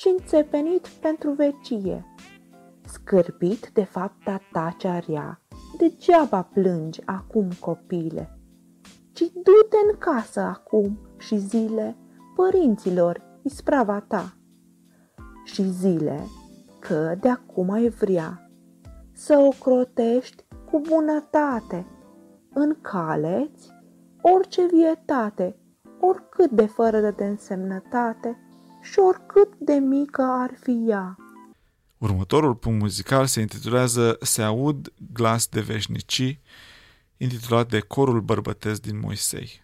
și înțepenit pentru vecie. Scârbit de fapta ta cea rea, degeaba plângi acum, copile, ci du-te în casă acum și zile părinților isprava ta. Și zile că de acum ai vrea să ocrotești cu bunătate în caleți orice vietate, oricât de fără de însemnătate și oricât de mică ar fi ea. Următorul punct muzical se intitulează Se aud glas de veșnicii, intitulat de Corul bărbătesc din Moisei.